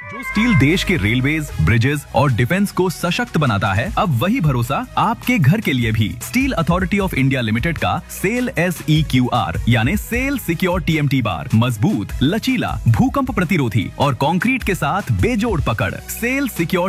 जो स्टील देश के रेलवेज, ब्रिजेस और डिफेंस को सशक्त बनाता है, अब वही भरोसा आपके घर के लिए भी। Steel authority of India limited का सेल SEQR यानी सेल सिक्योर TMT बार मजबूत, लचीला, भूकंप प्रतिरोधी और कंक्रीट के साथ बेजोड़ पकड़। Cell secure